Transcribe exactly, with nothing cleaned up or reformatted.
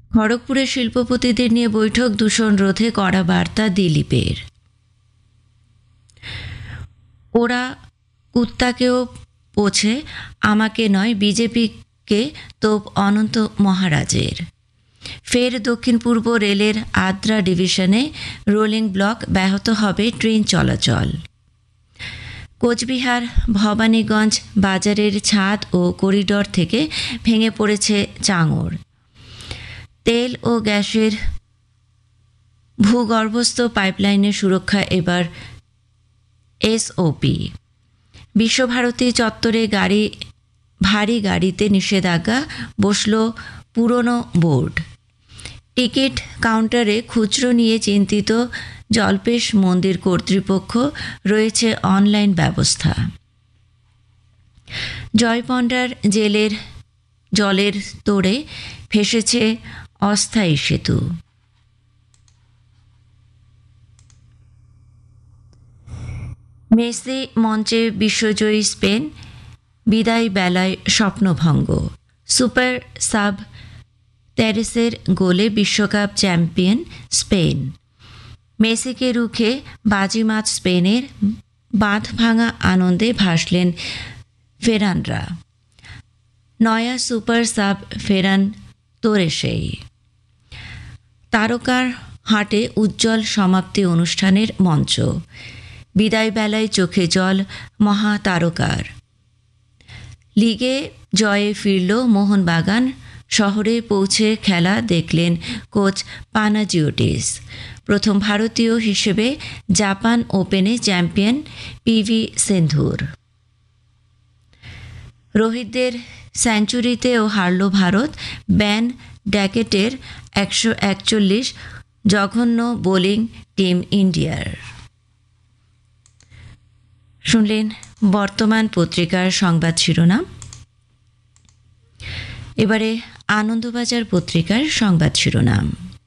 খড়গপুরের শিল্পপতিদের নিয়ে বৈঠক, দূষণ রোধে কড়া বার্তা দিলীপের। ওরা কুত্তাকেও পোছে, আমাকে নয়, বিজেপিকে তোপ অনন্ত মহারাজের। ফের দক্ষিণ পূর্ব রেলের আদ্রা ডিভিশনে রোলিং ব্লক, ব্যাহত হবে ট্রেন চলাচল। কোচবিহার ভবানীগঞ্জ বাজারের ছাদ ও করিডর থেকে ভেঙে পড়েছে চাঙড়। তেল ও গ্যাসের ভূগর্ভস্থ পাইপলাইনের সুরক্ষা এবার এসওপি। বিশ্বভারতী চত্বরে গাড়ি ভারী গাড়িতে নিষেধাজ্ঞা, বসল পুরনো বোর্ড। টিকিট কাউন্টারে খুচরো নিয়ে চিন্তিত জল্পেশ মন্দির কর্তৃপক্ষ, রয়েছে অনলাইন ব্যবস্থা। জয়পন্ডার জেলের জলের তোড়ে ভেসেছে অস্থায়ী সেতু। মেসি মঞ্চে বিশ্বজয়ী স্পেন, বিদায় বেলায় স্বপ্নভঙ্গ। সুপার সাব তেরেসের গোলে বিশ্বকাপ চ্যাম্পিয়ন স্পেন। মেসিকে রুখে বাজিমাত স্পেনের, বাঁধ ভাঙা আনন্দে ভাসলেন ফেরানরা। নয়া সুপার সাব ফেরান তোরেসেই। তারকার হাটে উজ্জ্বল সমাপ্তি অনুষ্ঠানের মঞ্চ। বিদায় বেলায় চোখে জল মহাতারকার। লিগে জয়ে ফিরল মোহনবাগান, শহরে পৌঁছে খেলা দেখলেন কোচ পানাজিওটিস। প্রথম ভারতীয় হিসেবে জাপান ওপেনে চ্যাম্পিয়ন পিভি সিন্ধুর। রোহিতদের সেঞ্চুরিতেও হারল ভারত, ব্যান ড্যাকেটের একশো একচল্লিশ, জঘন্য বোলিং টিম ইন্ডিয়ার। শুনলেন বর্তমান পত্রিকার সংবাদ শিরোনাম। এবারে আনন্দবাজার পত্রিকার সংবাদ শিরোনাম।